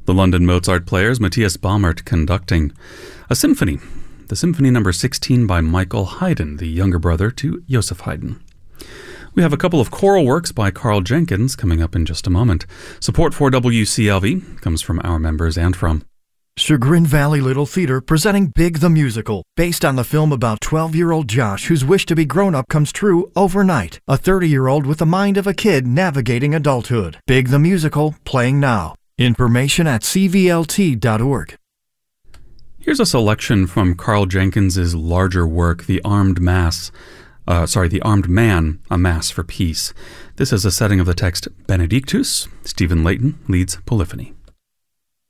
The London Mozart Players, Matthias Baumert conducting a symphony, the Symphony No. 16 by Michael Haydn, the younger brother to Joseph Haydn. We have a couple of choral works by Carl Jenkins coming up in just a moment. Support for WCLV comes from our members and from Chagrin Valley Little Theater presenting Big the Musical, based on the film about 12-year-old Josh whose wish to be grown-up comes true overnight. A 30-year-old with the mind of a kid navigating adulthood. Big the Musical, playing now. Information at cvlt.org. Here's a selection from Carl Jenkins's larger work, The Armed Man, A Mass for Peace. This is a setting of the text Benedictus. Stephen Layton leads Polyphony.